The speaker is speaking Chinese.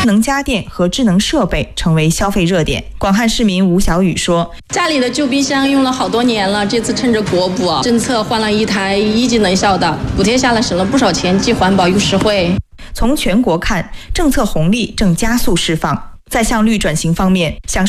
能家电和智能设备成为消费热点。广汉市民吴小雨说：“ 家里的旧冰箱用了好多年了，这次趁着国补政策换了一台一级能效的，补贴下来省了不少钱，既环保又实惠。” 从全国看，政策红利正加速释放。在向绿转型方面，像